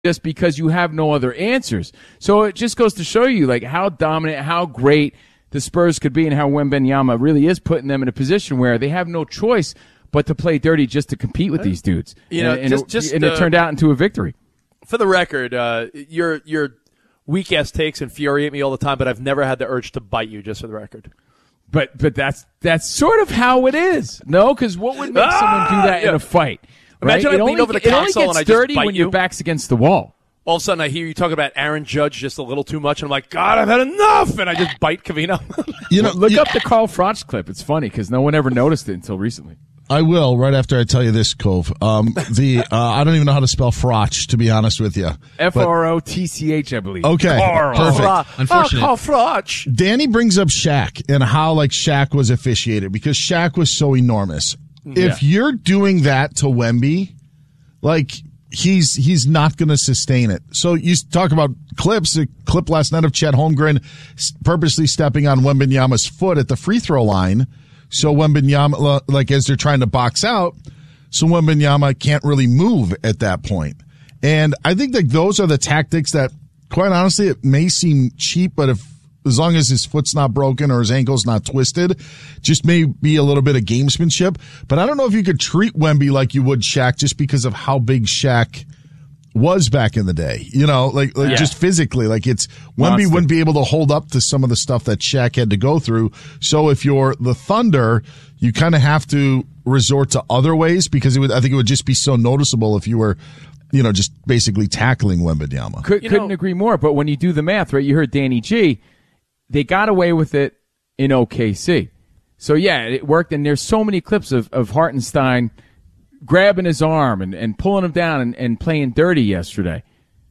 just because you have no other answers. So it just goes to show you like how dominant, how great the Spurs could be, and how Wembanyama really is putting them in a position where they have no choice but to play dirty just to compete with these dudes. And it turned out into a victory. For the record, your weak-ass takes infuriate me all the time, but I've never had the urge to bite you, just for the record. But that's sort of how it is. No, because what would make someone do that in a fight? Imagine I lean over the console and I just bite you. It only gets dirty when your back's against the wall. All of a sudden I hear you talking about Aaron Judge just a little too much, and I'm like, God, I've had enough, and I just bite Covino. Look up the Carl Froch clip. It's funny because no one ever noticed it until recently. I will, right after I tell you this, Cove. I don't even know how to spell Froch, to be honest with you. Frotch, I believe. Okay, perfect. Unfortunate. Carl Froch. Danny brings up Shaq and how, like, Shaq was officiated because Shaq was so enormous. Yeah. If you're doing that to Wemby, like, he's not going to sustain it. So you talk about clips, a clip last night of Chet Holmgren purposely stepping on Wembanyama's foot at the free throw line. So Wembanyama, like, as they're trying to box out, so Wembanyama can't really move at that point. And I think that those are the tactics that, quite honestly, it may seem cheap, but as long as his foot's not broken or his ankle's not twisted, just may be a little bit of gamesmanship. But I don't know if you could treat Wemby like you would Shaq just because of how big Shaq was back in the day. Just physically, like Wemby wouldn't be able to hold up to some of the stuff that Shaq had to go through. So if you're the Thunder, you kind of have to resort to other ways because I think it would just be so noticeable if you were, just basically tackling Wembanyama. Couldn't agree more. But when you do the math, right, you heard Danny G, they got away with it in OKC. So yeah, it worked. And there's so many clips of Hartenstein grabbing his arm and pulling him down and playing dirty yesterday.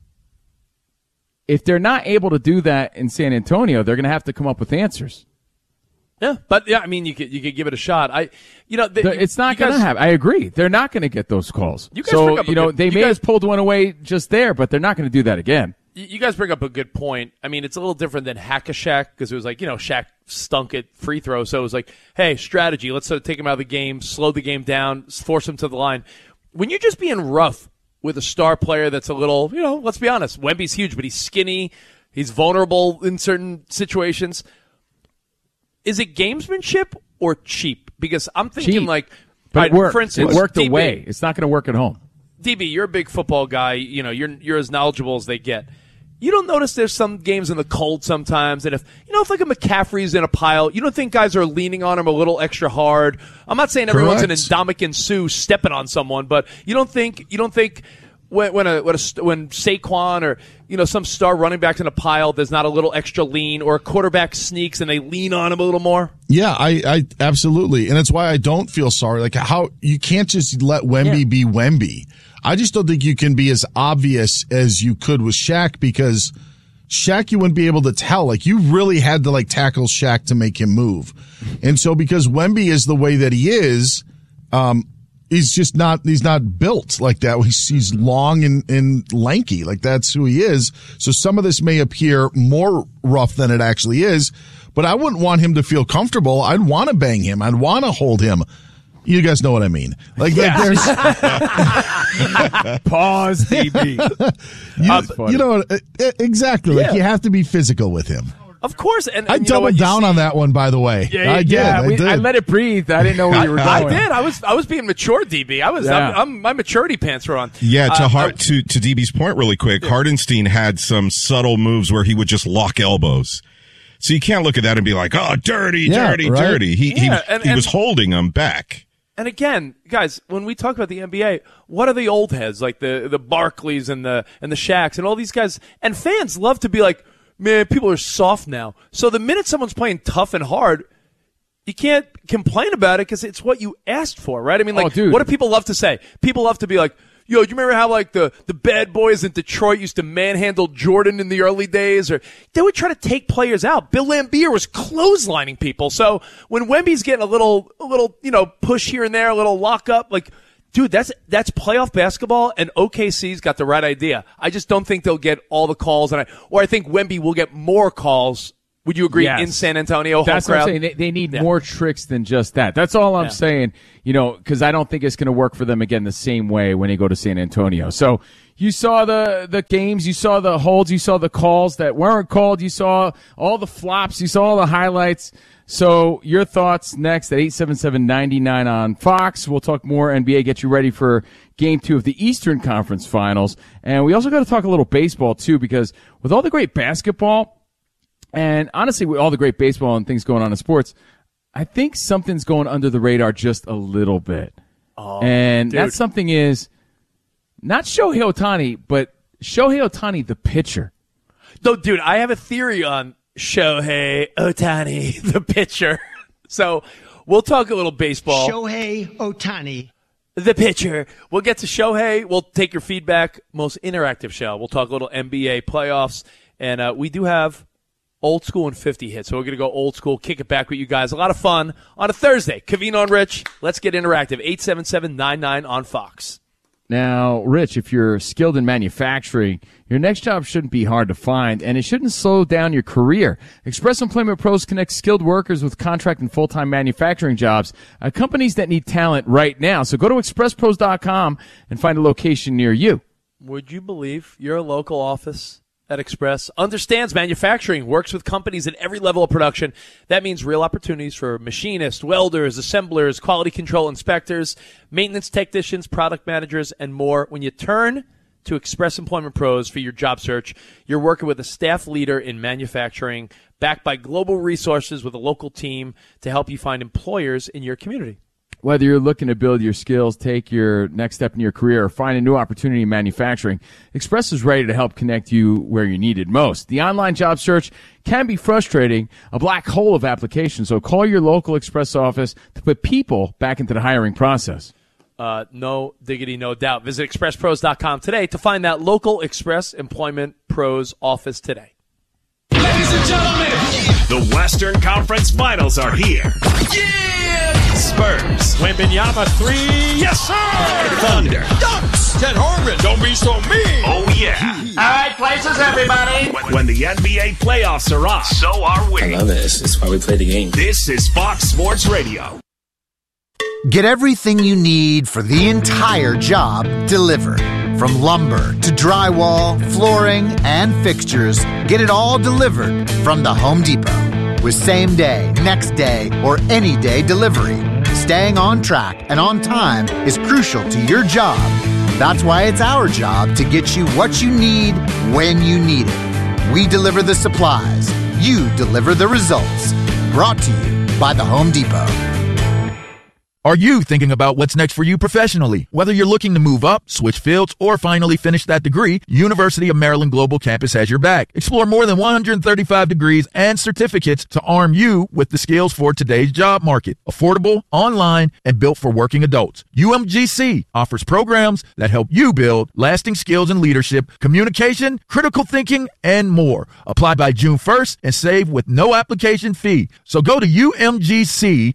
If they're not able to do that in San Antonio, they're going to have to come up with answers. Yeah, but yeah, I mean, you could give it a shot. It's not going to happen. I agree. They're not going to get those calls. You guys they may have pulled one away just there, but they're not going to do that again. You guys bring up a good point. I mean, it's a little different than Hack-a-Shaq because it was like, Shaq stunk at free throw. So it was like, hey, strategy. Let's take him out of the game, slow the game down, force him to the line. When you're just being rough with a star player that's a little, let's be honest, Wemby's huge, but he's skinny. He's vulnerable in certain situations. Is it gamesmanship or cheap? Because I'm thinking but it worked. For instance, it worked DB, away. It's not going to work at home. DB, you're a big football guy. You're as knowledgeable as they get. You don't notice there's some games in the cold sometimes, and if like a McCaffrey's in a pile, you don't think guys are leaning on him a little extra hard. I'm not saying everyone's an Ndamukong Suh stepping on someone, but you don't think when Saquon or some star running back's in a pile, there's not a little extra lean, or a quarterback sneaks and they lean on him a little more? Yeah, I absolutely, and it's why I don't feel sorry. Like, how you can't just let Wemby be Wemby. I just don't think you can be as obvious as you could with Shaq, because Shaq, you wouldn't be able to tell. Like, you really had to tackle Shaq to make him move. And so because Wemby is the way that he is, he's not built like that. He's long and lanky. Like, that's who he is. So some of this may appear more rough than it actually is, but I wouldn't want him to feel comfortable. I'd want to bang him. I'd want to hold him. You guys know what I mean. Like there's pause, DB. Exactly. Yeah. Like, you have to be physical with him. Of course, and I doubled down on that one, by the way. Yeah, I did. I let it breathe. I didn't know where you were going. I did. I was being mature, DB. My maturity pants were on. Yeah, to DB's point, really quick. Hartenstein had some subtle moves where he would just lock elbows. So you can't look at that and be like, "Oh, dirty." He was holding them back. And again, guys, when we talk about the NBA, what are the old heads like the Barkleys and the Shaqs and all these guys? And fans love to be like, man, people are soft now. So the minute someone's playing tough and hard, you can't complain about it because it's what you asked for, right? I mean, what do people love to say? People love to be like, yo, do you remember how the bad boys in Detroit used to manhandle Jordan in the early days? Or they would try to take players out. Bill Laimbeer was clotheslining people. So when Wemby's getting a little push here and there, a little lock up, dude, that's playoff basketball, and OKC's got the right idea. I just don't think they'll get all the calls, or I think Wemby will get more calls Would you agree? Yes. In San Antonio, that's home what crowd? I'm saying. They need more tricks than just that. That's all I'm saying. Because I don't think it's going to work for them again the same way when they go to San Antonio. So you saw the games, you saw the holds, you saw the calls that weren't called, you saw all the flops, you saw all the highlights. So your thoughts next at 877-99 on Fox. We'll talk more NBA, get you ready for Game 2 of the Eastern Conference Finals. And we also got to talk a little baseball, too, because with all the great basketball, and honestly, with all the great baseball and things going on in sports, I think something's going under the radar just a little bit. And that something is not Shohei Ohtani, but Shohei Ohtani, the pitcher. No, dude, I have a theory on Shohei Ohtani, the pitcher. So we'll talk a little baseball. Shohei Ohtani, the pitcher. We'll get to Shohei. We'll take your feedback. Most interactive show. We'll talk a little NBA playoffs. And we do have old school and 50 hits. So we're going to go old school, kick it back with you guys. A lot of fun on a Thursday. Covino and Rich, let's get interactive. 877-99 on Fox. Now, Rich, if you're skilled in manufacturing, your next job shouldn't be hard to find, and it shouldn't slow down your career. Express Employment Pros connects skilled workers with contract and full-time manufacturing jobs, companies that need talent right now. So go to expresspros.com and find a location near you. Would you believe your local office at Express understands manufacturing, works with companies at every level of production? That means real opportunities for machinists, welders, assemblers, quality control inspectors, maintenance technicians, product managers, and more. When you turn to Express Employment Pros for your job search, you're working with a staff leader in manufacturing, backed by global resources with a local team to help you find employers in your community. Whether you're looking to build your skills, take your next step in your career, or find a new opportunity in manufacturing, Express is ready to help connect you where you need it most. The online job search can be frustrating, a black hole of applications, so call your local Express office to put people back into the hiring process. No diggity, no doubt. Visit expresspros.com today to find that local Express Employment Pros office today. Ladies and gentlemen, the Western Conference Finals are here. Yeah! Spurs. Wembanyama 3. Yes, sir! Thunder. Dunks. Ted Harmon. Don't be so mean. Oh, yeah. All right, places, everybody. When the NBA playoffs are on, so are we. I love it. It's why we play the game. This is Fox Sports Radio. Get everything you need for the entire job delivered. From lumber to drywall, flooring, and fixtures, get it all delivered from the Home Depot. With same day, next day, or any day delivery, staying on track and on time is crucial to your job. That's why it's our job to get you what you need when you need it. We deliver the supplies. You deliver the results. Brought to you by the Home Depot. Are you thinking about what's next for you professionally? Whether you're looking to move up, switch fields, or finally finish that degree, University of Maryland Global Campus has your back. Explore more than 135 degrees and certificates to arm you with the skills for today's job market. Affordable, online, and built for working adults. UMGC offers programs that help you build lasting skills in leadership, communication, critical thinking, and more. Apply by June 1st and save with no application fee. So go to umgc.edu.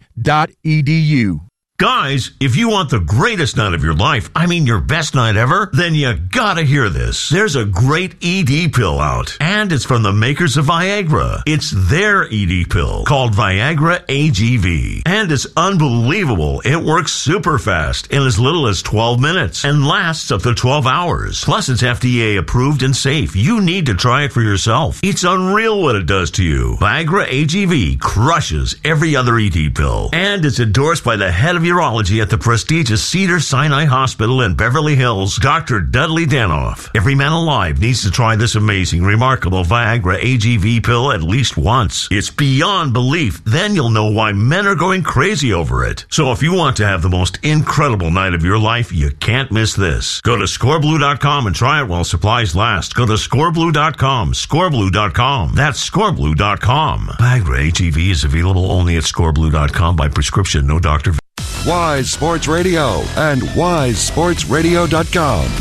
Guys, if you want the greatest night of your life, I mean your best night ever, then you gotta hear this. There's a great ED pill out, and it's from the makers of Viagra. It's their ED pill called Viagra AGV, and it's unbelievable. It works super fast in as little as 12 minutes and lasts up to 12 hours. Plus, it's FDA approved and safe. You need to try it for yourself. It's unreal what it does to you. Viagra AGV crushes every other ED pill, and it's endorsed by the head of urology at the prestigious Cedars-Sinai Hospital in Beverly Hills, Dr. Dudley Danoff. Every man alive needs to try this amazing, remarkable Viagra AGV pill at least once. It's beyond belief. Then you'll know why men are going crazy over it. So if you want to have the most incredible night of your life, you can't miss this. Go to scoreblue.com and try it while supplies last. Go to scoreblue.com, scoreblue.com. That's scoreblue.com. Viagra AGV is available only at scoreblue.com by prescription, no doctor. Wise Sports Radio and wisesportsradio.com.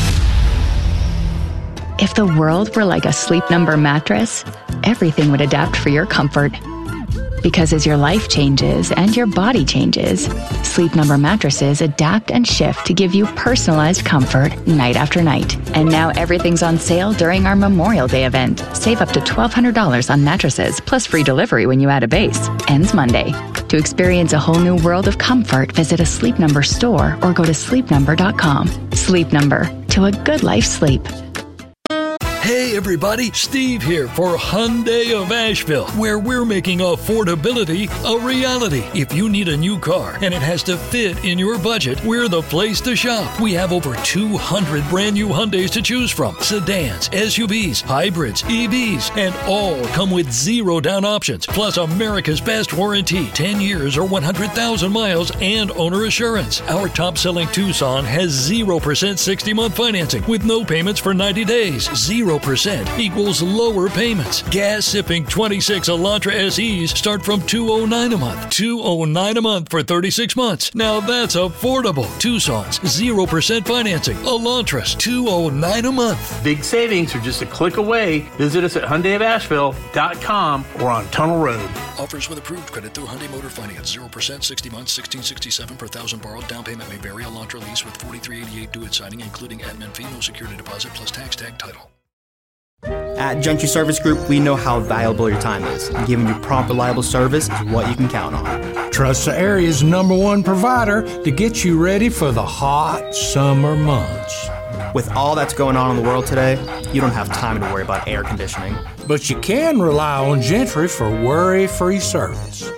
If the world were like a Sleep Number mattress, everything would adapt for your comfort. Because as your life changes and your body changes, Sleep Number mattresses adapt and shift to give you personalized comfort night after night. And now everything's on sale during our Memorial Day event. Save up to $1,200 on mattresses, plus free delivery when you add a base. Ends Monday. To experience a whole new world of comfort, visit a Sleep Number store or go to sleepnumber.com. Sleep Number. To a good life's sleep. Hey everybody, Steve here for Hyundai of Asheville, where we're making affordability a reality. If you need a new car and it has to fit in your budget, we're the place to shop. We have over 200 brand new Hyundais to choose from. Sedans, SUVs, hybrids, EVs, and all come with 0 down options. Plus America's best warranty, 10 years or 100,000 miles and owner assurance. Our top-selling Tucson has 0% 60-month financing with no payments for 90 days. 0% equals lower payments. Gas-sipping 26 Elantra SEs start from $209 a month. $209 a month for 36 months. Now that's affordable. Tucson's 0% financing. Elantras $209 a month. Big savings are just a click away. Visit us at HyundaiofAsheville.com or on Tunnel Road. Offers with approved credit through Hyundai Motor Finance. 0% 60 months, $1,667 per thousand borrowed. Down payment may vary. Elantra lease with $43.88 due at signing, including admin fee, no security deposit, plus tax tag title. At Gentry Service Group, we know how valuable your time is. And giving you prompt, reliable service is what you can count on. Trust the area's #1 provider to get you ready for the hot summer months. With all that's going on in the world today, you don't have time to worry about air conditioning. But you can rely on Gentry for worry-free service.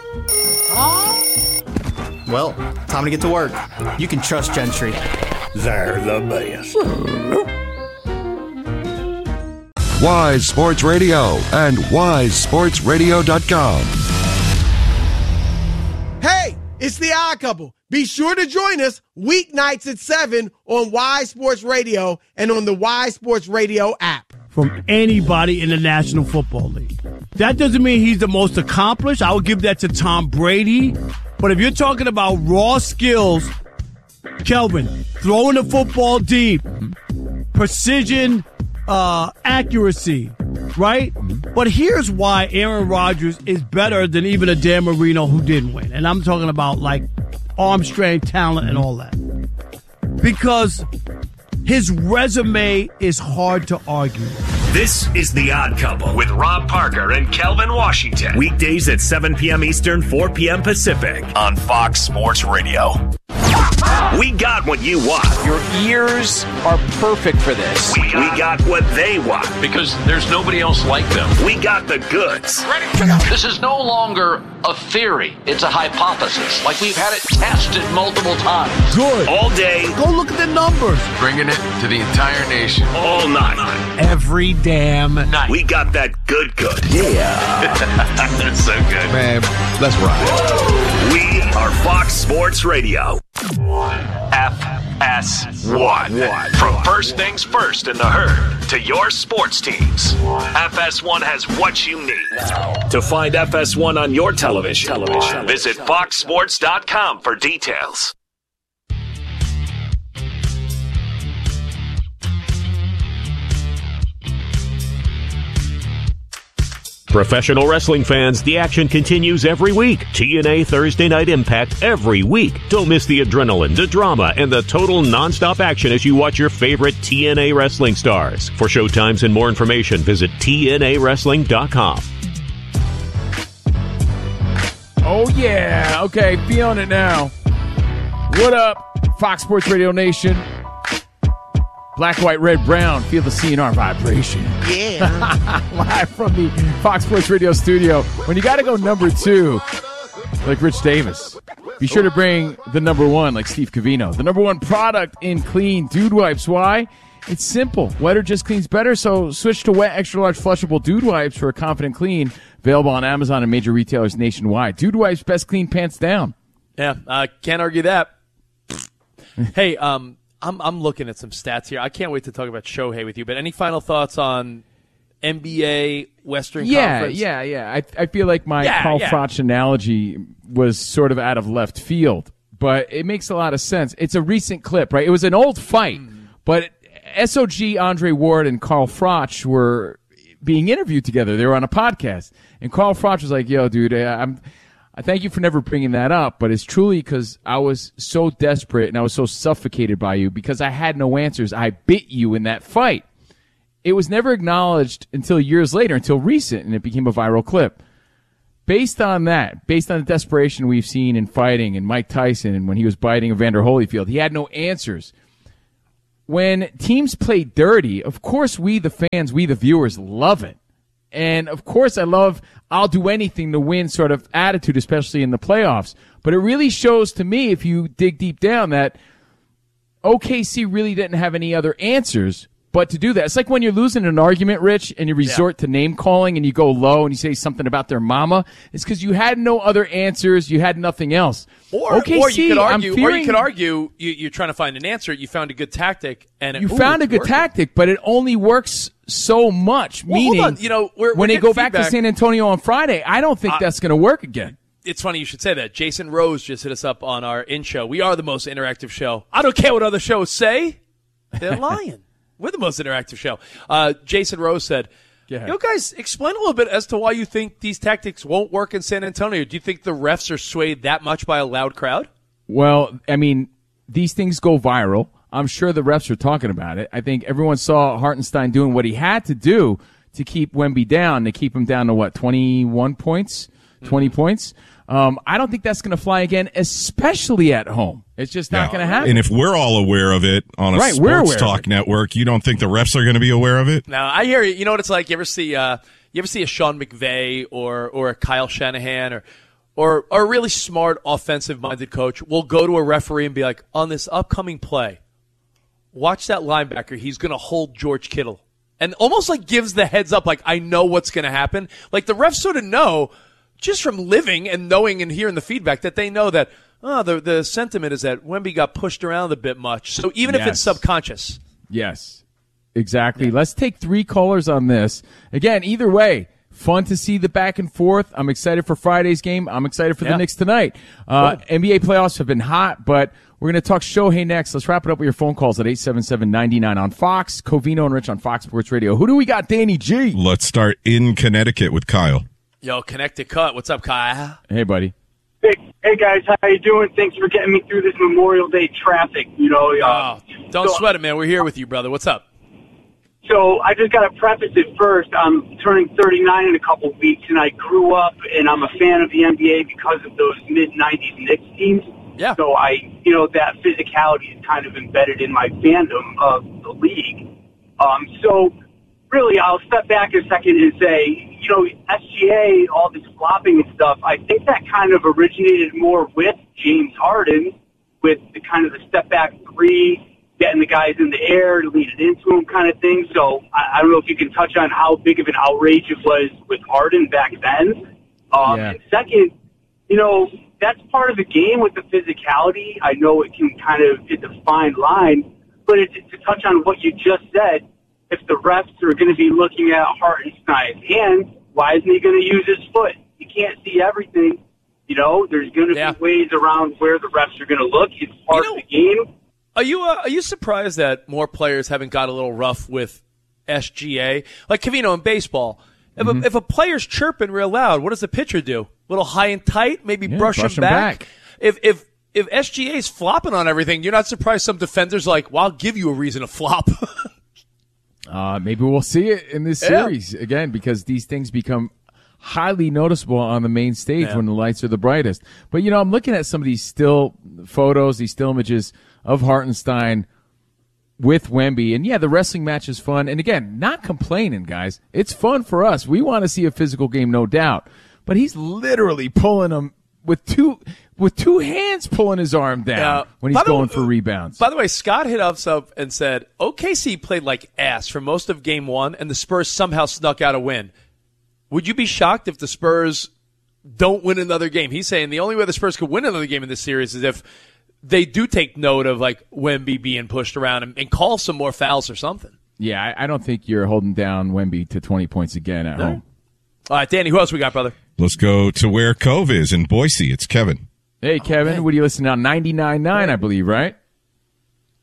Well, time to get to work. You can trust Gentry. They're the best. Wise Sports Radio and wisesportsradio.com. Hey, it's the Odd Couple. Be sure to join us weeknights at 7 on Wise Sports Radio and on the Wise Sports Radio app. From anybody in the National Football League. That doesn't mean he's the most accomplished. I would give that to Tom Brady. But if you're talking about raw skills, Kelvin, throwing the football deep, precision, accuracy, right? But here's why Aaron Rodgers is better than even a Dan Marino who didn't win. And I'm talking about like arm strength, talent, and all that. Because his resume is hard to argue. This is The Odd Couple with Rob Parker and Kelvin Washington. Weekdays at 7 p.m. Eastern, 4 p.m. Pacific on Fox Sports Radio. We got what you want. Your ears are perfect for this. We got what they want. Because there's nobody else like them. We got the goods. This is no longer a theory. It's a hypothesis. Like we've had it tested multiple times. Good. All day. Go look at the numbers. Bringing it to the entire nation. All night. Every damn night. We got that good. Yeah. That's so good. Man, let's ride. We are Fox Sports Radio. FS1. From first things first in the herd to your sports teams, FS1 has what you need. To find FS1 on your television, visit foxsports.com for details. Professional wrestling fans, the action continues every week. TNA Thursday Night Impact every week. Don't miss the adrenaline, the drama, and the total nonstop action as you watch your favorite TNA wrestling stars. For showtimes and more information, visit TNAWrestling.com. Oh, yeah. Okay, feeling it now. What up, Fox Sports Radio Nation? Black, white, red, brown. Feel the CNR vibration. Yeah. Live from the Fox Sports Radio studio. When you got to go number 2, like Rich Davis, be sure to bring the number 1, like Steve Covino. The number 1 product in clean dude wipes. Why? It's simple. Wetter just cleans better, so switch to wet, extra-large, flushable dude wipes for a confident clean. Available on Amazon and major retailers nationwide. Dude wipes, best clean pants down. Yeah, can't argue that. Hey, I'm looking at some stats here. I can't wait to talk about Shohei with you, but any final thoughts on NBA Western Conference? Yeah. I feel like my Carl Froch analogy was sort of out of left field, but it makes a lot of sense. It's a recent clip, right? It was an old fight, but SOG, Andre Ward, and Carl Froch were being interviewed together. They were on a podcast. And Carl Froch was like, yo, dude, I thank you for never bringing that up, but it's truly because I was so desperate and I was so suffocated by you because I had no answers. I bit you in that fight. It was never acknowledged until years later, until recent, and it became a viral clip. Based on that, based on the desperation we've seen in fighting and Mike Tyson and when he was biting Evander Holyfield, he had no answers. When teams play dirty, of course we, the fans, we, the viewers, love it. And, of course, I'll do anything to win sort of attitude, especially in the playoffs. But it really shows to me, if you dig deep down, that OKC really didn't have any other answers but to do that. It's like when you're losing an argument, Rich, and you resort to name calling and you go low and you say something about their mama. It's because you had no other answers. You had nothing else. Or you could argue, you're trying to find an answer. You found a good tactic, and you found a good tactic, but it only works so much. Well, meaning, hold on. You know, when they go back to San Antonio on Friday, I don't think that's going to work again. It's funny you should say that. Jason Rose just hit us up on our in-show. We are the most interactive show. I don't care what other shows say. They're lying. We're the most interactive show. Jason Rose said, yo, guys, explain a little bit as to why you think these tactics won't work in San Antonio. Do you think the refs are swayed that much by a loud crowd? Well, I mean, these things go viral. I'm sure the refs are talking about it. I think everyone saw Hartenstein doing what he had to do to keep Wemby down, to keep him down to, 21 points, 20 points. I don't think that's going to fly again, especially at home. It's just not going to happen. And if we're all aware of it on a sports talk network, you don't think the refs are going to be aware of it? No, I hear you. You know what it's like? You ever see a Sean McVay or a Kyle Shanahan or a really smart offensive-minded coach will go to a referee and be like, on this upcoming play, watch that linebacker. He's going to hold George Kittle. And almost like gives the heads up, like, I know what's going to happen. Like the refs sort of know, just from living and knowing and hearing the feedback, that they know that the sentiment is that Wemby got pushed around a bit much. So even if it's subconscious. Yes, exactly. Yeah. Let's take 3 callers on this. Again, either way, fun to see the back and forth. I'm excited for Friday's game. I'm excited for the Knicks tonight. NBA playoffs have been hot, but we're going to talk Shohei next. Let's wrap it up with your phone calls at 877-99 on Fox. Covino and Rich on Fox Sports Radio. Who do we got, Danny G? Let's start in Connecticut with Kyle. Yo, Connecticut. What's up, Kyle? Hey, buddy. Hey guys, how you doing? Thanks for getting me through this Memorial Day traffic. Don't sweat it, man. We're here with you, brother. What's up? So I just got to preface it first. I'm turning 39 in a couple weeks, and I grew up, and I'm a fan of the NBA because of those mid-'90s Knicks teams. Yeah. So that physicality is kind of embedded in my fandom of the league. So really, I'll step back a second and say, SGA, all this flopping and stuff, I think that kind of originated more with James Harden, with the kind of the step-back three, getting the guys in the air to lead it into him kind of thing. So I don't know if you can touch on how big of an outrage it was with Harden back then. And second, that's part of the game with the physicality. I know it's a fine line, but to touch on what you just said, if the refs are going to be looking at Hartenstein's hand, why isn't he going to use his foot? You can't see everything. There's going to be ways around where the refs are going to look. It's part of the game. Are you surprised that more players haven't got a little rough with SGA? Like Covino in baseball, if a player's chirping real loud, what does the pitcher do? A little high and tight, maybe brush him back. If SGA's flopping on everything, you're not surprised some defenders like, well, I'll give you a reason to flop. Maybe we'll see it in this series again, because these things become highly noticeable on the main stage when the lights are the brightest. But, I'm looking at some of these still photos, these still images of Hartenstein with Wemby. And, the wrestling match is fun. And, again, not complaining, guys. It's fun for us. We want to see a physical game, no doubt. But he's literally pulling him with two hands, pulling his arm down when he's going for rebounds. By the way, Scott hit us up and said, OKC played like ass for most of Game 1, and the Spurs somehow snuck out a win. Would you be shocked if the Spurs don't win another game? He's saying the only way the Spurs could win another game in this series is if they do take note of like Wemby being pushed around and call some more fouls or something. Yeah, I don't think you're holding down Wemby to 20 points again at home. All right, Danny, who else we got, brother? Let's go to where Cove is in Boise. It's Kevin. Hey, Kevin. What are you listening on? 99.9, I believe, right?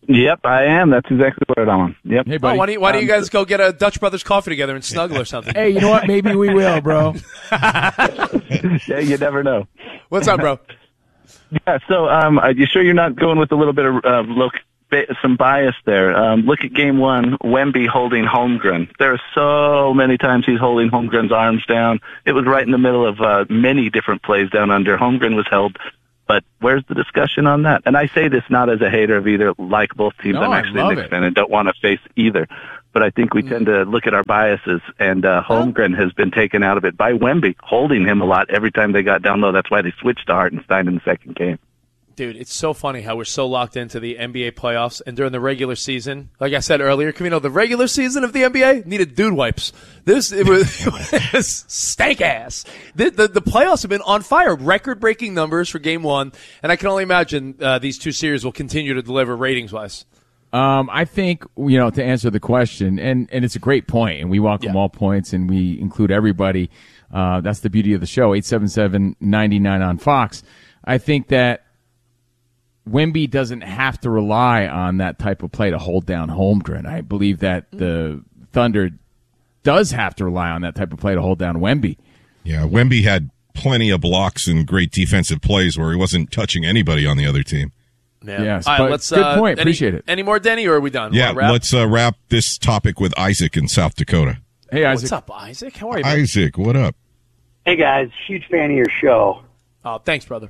Yep, I am. That's exactly what I'm on. Yep. Hey, buddy. Why don't you guys go get a Dutch Brothers coffee together and snuggle or something? Hey, you know what? Maybe we will, bro. Yeah, you never know. What's up, bro? Yeah, so are you sure you're not going with a little bit of some bias there? Look at game one, Wemby holding Holmgren. There are so many times he's holding Holmgren's arms down. It was right in the middle of many different plays down under. Holmgren was held. But where's the discussion on that? And I say this not as a hater of either, like both teams. No, I'm actually a Knicks fan and don't want to face either. But I think we tend to look at our biases, and Holmgren has been taken out of it by Wemby, holding him a lot every time they got down low. That's why they switched to Hartenstein in the second game. Dude, it's so funny how we're so locked into the NBA playoffs, and during the regular season, like I said earlier, Camino, the regular season of the NBA needed dude wipes. It was stank ass. The playoffs have been on fire, record-breaking numbers for game one, and I can only imagine these two series will continue to deliver ratings-wise. I think, to answer the question, and it's a great point, and we welcome all points, and we include everybody. That's the beauty of the show, 877-99 on Fox. I think that Wemby doesn't have to rely on that type of play to hold down Holmgren. I believe that the Thunder does have to rely on that type of play to hold down Wemby. Yeah, Wemby had plenty of blocks and great defensive plays where he wasn't touching anybody on the other team. Yeah. Yes, all right, let's, good point. Appreciate it. Any more, Denny, or are we done? Yeah, let's wrap this topic with Isaac in South Dakota. Hey, Isaac. What's up, Isaac? How are you, man? Isaac, what up? Hey, guys. Huge fan of your show. Oh, thanks, brother.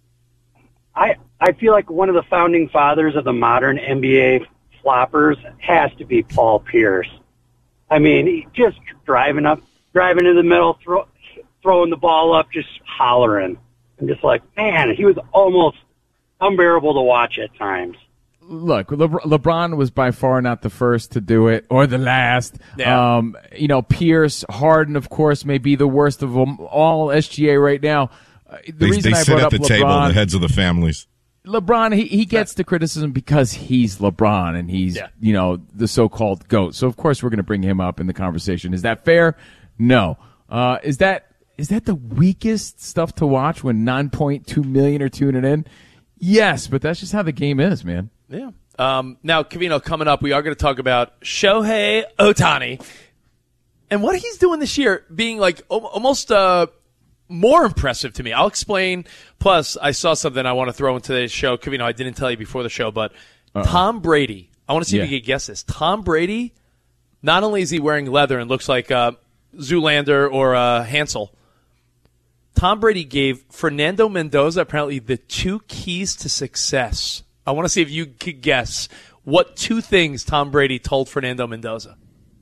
I feel like one of the founding fathers of the modern NBA floppers has to be Paul Pierce. I mean, just driving in the middle, throwing the ball up, just hollering. I'm just like, man, he was almost unbearable to watch at times. Look, LeBron was by far not the first to do it or the last. Yeah. Pierce, Harden, of course, may be the worst of them all. SGA right now. They sit at the table, the heads of the families. LeBron, he gets the criticism because he's LeBron and he's, the so-called GOAT. So, of course, we're going to bring him up in the conversation. Is that fair? No. Is that the weakest stuff to watch when 9.2 million are tuning in? Yes, but that's just how the game is, man. Yeah. Now, Covino, coming up, we are going to talk about Shohei Ohtani and what he's doing this year, being like almost more impressive to me. I'll explain. Plus, I saw something I want to throw into today's show. Covino, I didn't tell you before the show, but Tom Brady. I want to see if you can guess this. Tom Brady, not only is he wearing leather and looks like Zoolander or Hansel, Tom Brady gave Fernando Mendoza apparently the 2 keys to success. I want to see if you could guess what 2 things Tom Brady told Fernando Mendoza.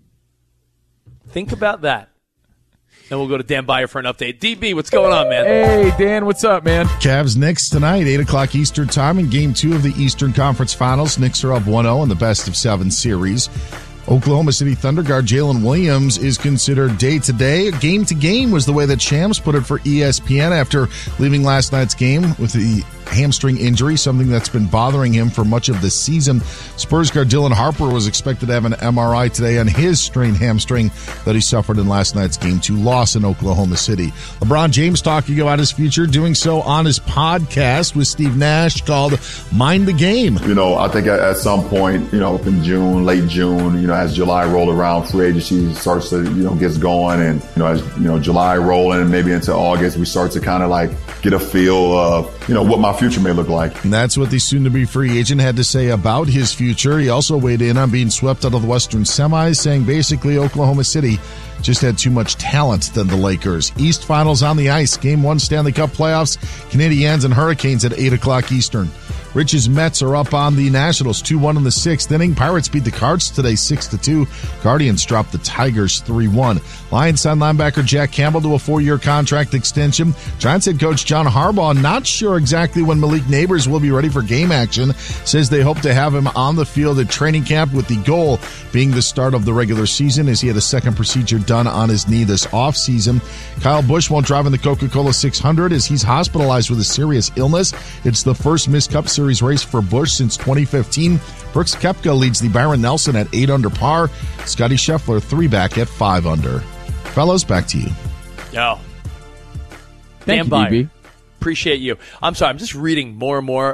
Think about that. Then we'll go to Dan Beyer for an update. DB, what's going on, man? Hey, Dan, what's up, man? Cavs Knicks tonight, 8 o'clock Eastern time in Game 2 of the Eastern Conference Finals. Knicks are up 1-0 in the best-of-7 series. Oklahoma City Thunder guard Jalen Williams is considered day-to-day. Game-to-game was the way that Shams put it for ESPN after leaving last night's game with the hamstring injury, something that's been bothering him for much of the season. Spurs guard Dylan Harper was expected to have an MRI today on his strained hamstring that he suffered in last night's Game 2 loss in Oklahoma City. LeBron James talking about his future, doing so on his podcast with Steve Nash called Mind the Game. I think at some point, in June, late June, as July roll around, free agency starts to, gets going, and, as, July rolling and maybe into August, we start to kind of like get a feel of, what my future may look like. And that's what the soon-to-be free agent had to say about his future. He also weighed in on being swept out of the Western semis, saying basically Oklahoma City just had too much talent than the Lakers. East Finals on the ice. Game 1 Stanley Cup playoffs. Canadiens and Hurricanes at 8 o'clock Eastern. Rich's Mets are up on the Nationals 2-1 in the 6th inning. Pirates beat the Cards today 6-2. Guardians dropped the Tigers 3-1. Lions signed linebacker Jack Campbell to a 4-year contract extension. Giants head coach John Harbaugh not sure exactly when Malik Neighbors will be ready for game action. Says they hope to have him on the field at training camp with the goal being the start of the regular season as he had a second procedure done on his knee this offseason. Kyle Busch won't drive in the Coca-Cola 600 as he's hospitalized with a serious illness. It's the first missed Cup Series race for Busch since 2015. Brooks Koepka leads the Byron Nelson at 8 under par. Scotty Scheffler 3 back at 5 under. Fellas, back to you. Yo. Thank Dan you, DB. Appreciate you. I'm sorry, I'm just reading more and more.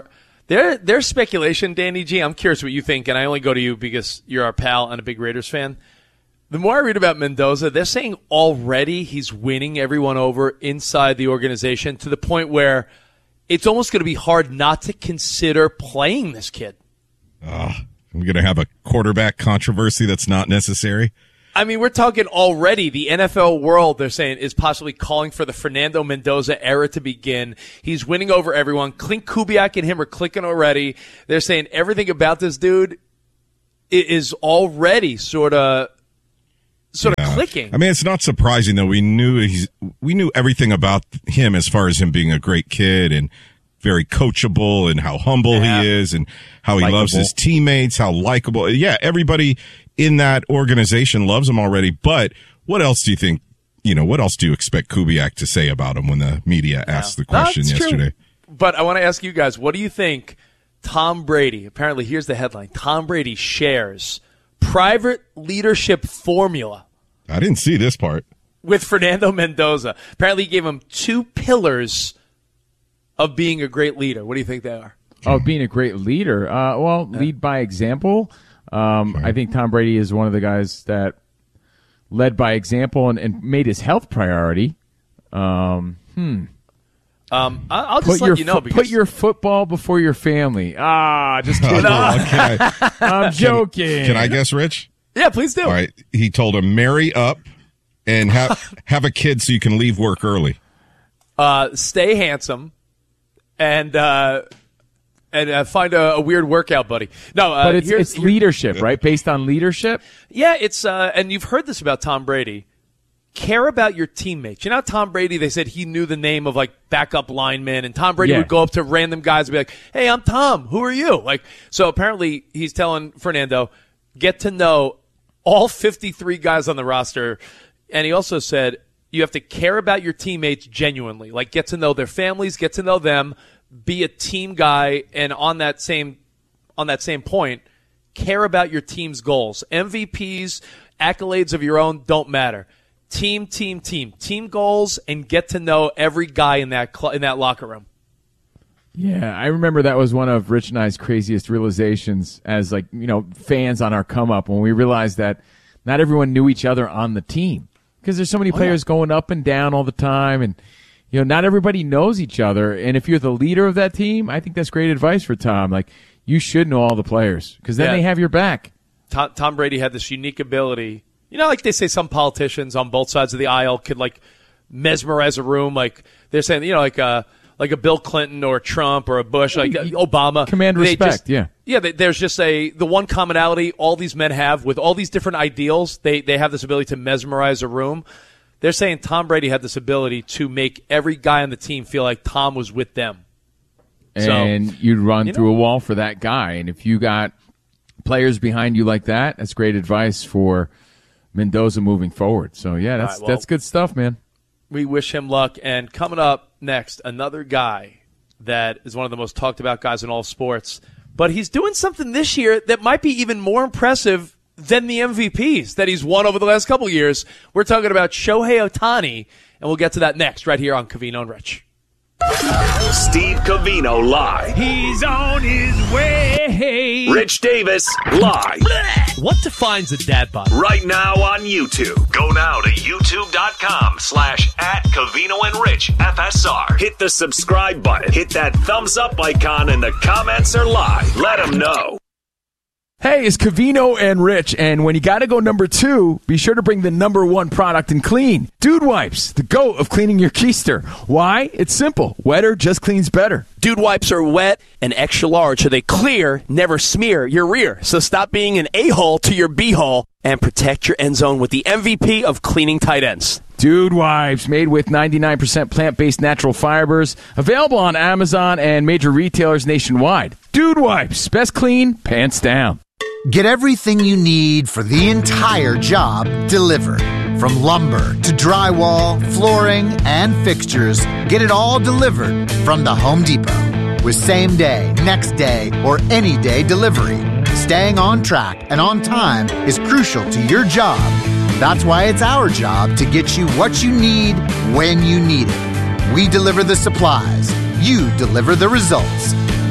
There's speculation, Danny G. I'm curious what you think, and I only go to you because you're our pal and a big Raiders fan. The more I read about Mendoza, they're saying already he's winning everyone over inside the organization to the point where it's almost going to be hard not to consider playing this kid. We're going to have a quarterback controversy that's not necessary. I mean, we're talking already the NFL world, they're saying, is possibly calling for the Fernando Mendoza era to begin. He's winning over everyone. Clint Kubiak and him are clicking already. They're saying everything about this dude is already sort of clicking. I mean, it's not surprising, though. We knew everything about him as far as him being a great kid and very coachable and how humble he is and how he loves his teammates, how likable. Yeah, everybody in that organization loves him already. But what else do you think, what else do you expect Kubiak to say about him when the media asked the question yesterday? True. But I want to ask you guys, what do you think Tom Brady, apparently here's the headline, Tom Brady shares private leadership formula. I didn't see this part. With Fernando Mendoza. Apparently he gave him 2 pillars of being a great leader. What do you think they are? Oh, being a great leader. Lead by example. I think Tom Brady is one of the guys that led by example and made his health priority. I'll just let you know. Put your football before your family. Just kidding. Okay. I'm joking. Can I guess, Rich? Yeah, please do. All right. He told him, marry up and have a kid so you can leave work early. Stay handsome and find a weird workout buddy. No, but it's leadership, right? Based on leadership? Yeah, it's and you've heard this about Tom Brady. Care about your teammates. You know how Tom Brady, they said he knew the name of backup linemen, and Tom Brady would go up to random guys and be like, hey, I'm Tom. Who are you? So apparently he's telling Fernando, get to know all 53 guys on the roster. And he also said you have to care about your teammates genuinely. Get to know their families, get to know them, be a team guy, and on that same point, care about your team's goals. MVPs, accolades of your own don't matter. Team goals, and get to know every guy in that locker room. Yeah, I remember that was one of Rich and I's craziest realizations as fans on our come up when we realized that not everyone knew each other on the team because there's so many players going up and down all the time, and not everybody knows each other. And if you're the leader of that team, I think that's great advice for Tom. You should know all the players because then they have your back. Tom Brady had this unique ability. They say some politicians on both sides of the aisle could mesmerize a room. They're saying, like a Bill Clinton or a Trump or a Bush, Obama. Command respect, yeah. Yeah, there's just the one commonality all these men have with all these different ideals. They have this ability to mesmerize a room. They're saying Tom Brady had this ability to make every guy on the team feel like Tom was with them. And you'd run through a wall for that guy. And if you got players behind you like that, that's great advice for Mendoza moving forward. So, yeah, that's good stuff, man. We wish him luck. And coming up next, another guy that is one of the most talked about guys in all sports. But he's doing something this year that might be even more impressive than the MVPs that he's won over the last couple of years. We're talking about Shohei Ohtani, and we'll get to that next right here on Covino and Rich. Steve Covino live. He's on his way. Rich Davis live. What defines a dad bod? Right now on YouTube. Go now to youtube.com/@CovinoandRichFSR. Hit the subscribe button. Hit that thumbs up icon, and the comments are live. Let them know. Hey, it's Covino and Rich, and when you got to go number 2, be sure to bring the number 1 product in clean. Dude Wipes, the GOAT of cleaning your keister. Why? It's simple. Wetter just cleans better. Dude Wipes are wet and extra large, so they clear, never smear your rear. So stop being an a-hole to your b-hole and protect your end zone with the MVP of cleaning tight ends. Dude Wipes, made with 99% plant-based natural fibers, available on Amazon and major retailers nationwide. Dude Wipes, best clean, pants down. Get everything you need for the entire job delivered. From lumber to drywall, flooring, and fixtures, get it all delivered from the Home Depot. With same day, next day, or any day delivery, staying on track and on time is crucial to your job. That's why it's our job to get you what you need when you need it. We deliver the supplies. You deliver the results.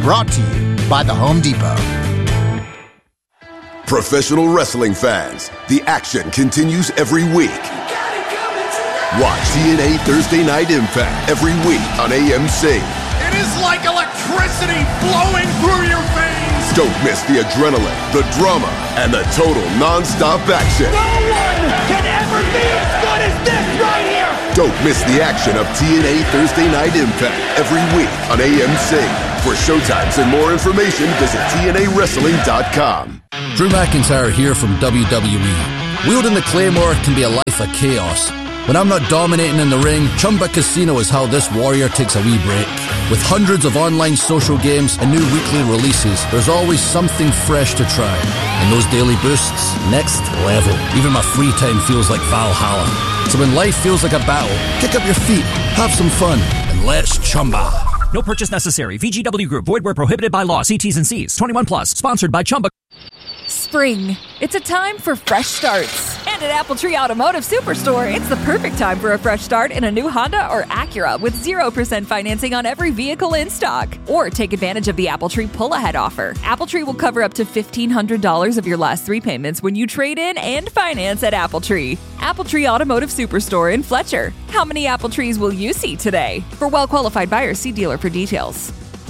Brought to you by the Home Depot. Professional wrestling fans, the action continues every week. Watch TNA Thursday Night Impact every week on AMC. It is like electricity flowing through your veins. Don't miss the adrenaline, the drama, and the total non-stop action. No one can ever be as good as this right here. Don't miss the action of TNA Thursday Night Impact every week on AMC. For showtimes and more information, visit TNAWrestling.com. Drew McIntyre here from WWE. Wielding the Claymore can be a life of chaos. When I'm not dominating in the ring, Chumba Casino is how this warrior takes a wee break. With hundreds of online social games and new weekly releases, there's always something fresh to try. And those daily boosts, next level. Even my free time feels like Valhalla. So when life feels like a battle, kick up your feet, have some fun, and let's Chumba. No purchase necessary. VGW Group. Void where prohibited by law. See T's and C's. 21 plus. Sponsored by Chumba. Spring. It's a time for fresh starts. And at Apple Tree Automotive Superstore, it's the perfect time for a fresh start in a new Honda or Acura with 0% financing on every vehicle in stock. Or take advantage of the Apple Tree pull-ahead offer. Apple Tree will cover up to $1,500 of your last 3 payments when you trade in and finance at Apple Tree. Apple Tree Automotive Superstore in Fletcher. How many Apple Trees will you see today? For well-qualified buyers, see dealer for details.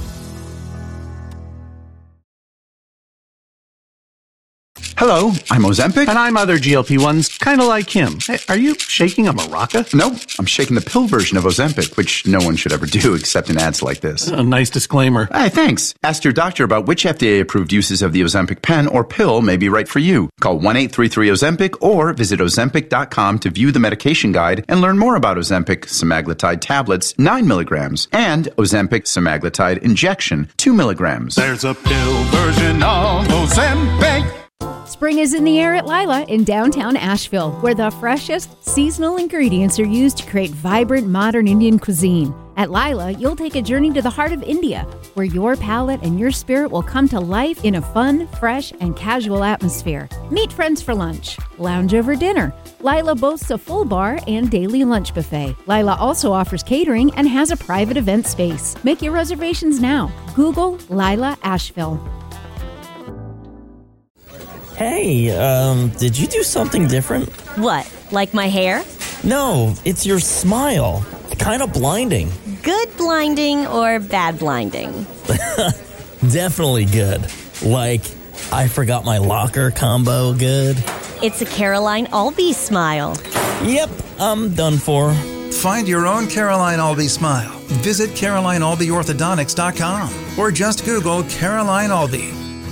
Hello, I'm Ozempic. And I'm other GLP-1s, kind of like him. Hey, are you shaking a maraca? No, I'm shaking the pill version of Ozempic, which no one should ever do except in ads like this. A nice disclaimer. Hey, thanks. Ask your doctor about which FDA-approved uses of the Ozempic pen or pill may be right for you. Call 1-833-OZEMPIC or visit Ozempic.com to view the medication guide and learn more about Ozempic semaglutide tablets, 9 milligrams, and Ozempic semaglutide injection, 2 milligrams. There's a pill version of Ozempic. Spring is in the air at Lila in downtown Asheville, where the freshest seasonal ingredients are used to create vibrant modern Indian cuisine. At Lila, you'll take a journey to the heart of India, where your palate and your spirit will come to life in a fun, fresh, and casual atmosphere. Meet friends for lunch, lounge over dinner. Lila boasts a full bar and daily lunch buffet. Lila also offers catering and has a private event space. Make your reservations now. Google Lila Asheville. Hey, did you do something different? What, like my hair? No, it's your smile. Kind of blinding. Good blinding or bad blinding? Definitely good. Like, I forgot my locker combo good. It's a Caroline Albee smile. Yep, I'm done for. Find your own Caroline Albee smile. Visit CarolineAlbeeOrthodontics.com or just Google Caroline Albee.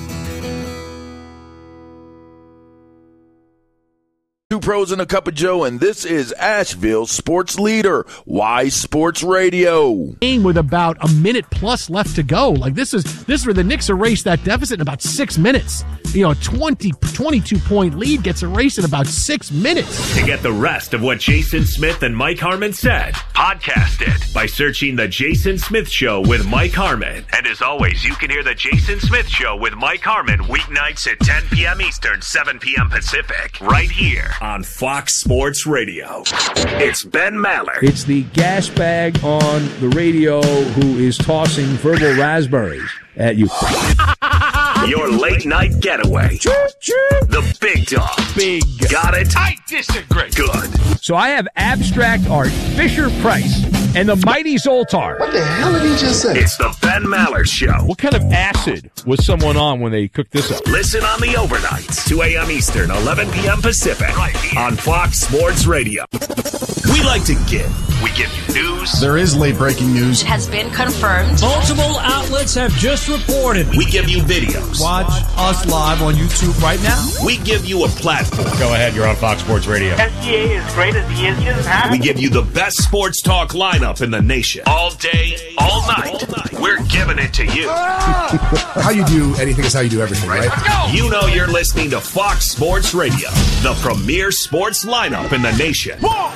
Two pros and a cup of Joe, and this is Asheville's sports leader, Y Sports Radio. With about a minute plus left to go. Like this is where the Knicks erase that deficit in about 6 minutes. You know, 22-point lead gets erased in about 6 minutes. To get the rest of what Jason Smith and Mike Harmon said, podcast it by searching The Jason Smith Show with Mike Harmon. And as always, you can hear The Jason Smith Show with Mike Harmon weeknights at 10 p.m. Eastern, 7 p.m. Pacific, right here on Fox Sports Radio. It's Ben Maller. It's the gas bag on the radio who is tossing verbal raspberries at you. Your late night getaway. The big dog. Big. Got it? I disagree. Good. So I have abstract art, Fisher-Price, and the Mighty Zoltar. What the hell did he just say? It's the Ben Maller Show. What kind of acid was someone on when they cooked this up? Listen on the overnights, 2 a.m. Eastern, 11 p.m. Pacific, right here on Fox Sports Radio. We like to give. We give you news. There is late breaking news. Has been confirmed. Multiple outlets have just reported. We give you videos. Watch us live on YouTube right now. We give you a platform. Go ahead, you're on Fox Sports Radio. SGA is great as he is. We give you the best sports talk lineup in the nation. All day, all night. We're giving it to you. How you do anything is how you do everything, right? You know you're listening to Fox Sports Radio, the premier sports lineup in the nation.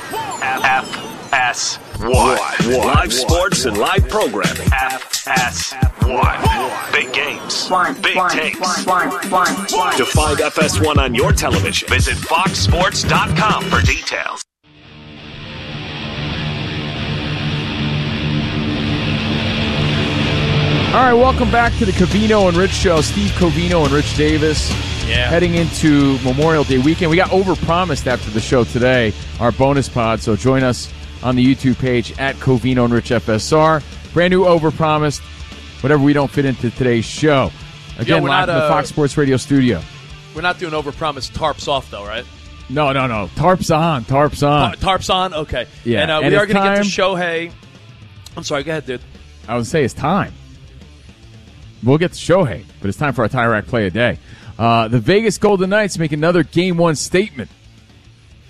FS1. Live sports and live programming. FS1. Big games. Big takes. To find FS1 on your television, visit foxsports.com for details. All right, welcome back to the Covino and Rich Show. Steve Covino and Rich Davis. Yeah. Heading into Memorial Day weekend. We got overpromised after the show today, our bonus pod, so join us on the YouTube page at Covino and Rich FSR. Brand new overpromised, whatever we don't fit into today's show. Again, live in the Fox Sports Radio studio. We're not doing overpromised tarps off, though, right? No. Tarps on. Tarps on? Okay. Yeah. And we are going to get to Shohei. I'm sorry, go ahead, dude. I would say it's time. We'll get to Shohei, but it's time for our Tire Rack play a day. The Vegas Golden Knights make another Game 1 statement